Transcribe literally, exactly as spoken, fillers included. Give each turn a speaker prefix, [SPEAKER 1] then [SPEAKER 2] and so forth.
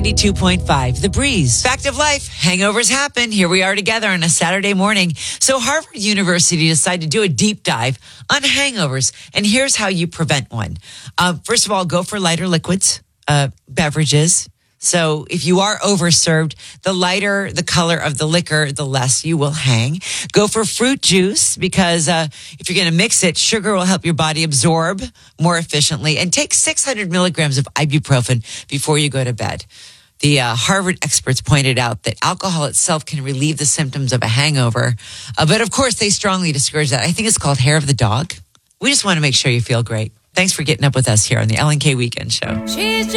[SPEAKER 1] ninety-two point five, The Breeze. Fact of life, hangovers happen. Here we are together on a Saturday morning. So Harvard University decided to do a deep dive on hangovers. And here's how you prevent one. Uh, first of all, go for lighter liquids, uh, beverages. So if you are overserved, the lighter the color of the liquor, the less you will hang. Go for fruit juice because uh, if you're going to mix it, sugar will help your body absorb more efficiently. And take six hundred milligrams of ibuprofen before you go to bed. The uh, Harvard experts pointed out that alcohol itself can relieve the symptoms of a hangover. Uh, but of course, they strongly discourage that. I think it's called hair of the dog. We just want to make sure you feel great. Thanks for getting up with us here on the Ellen K Weekend Show. She's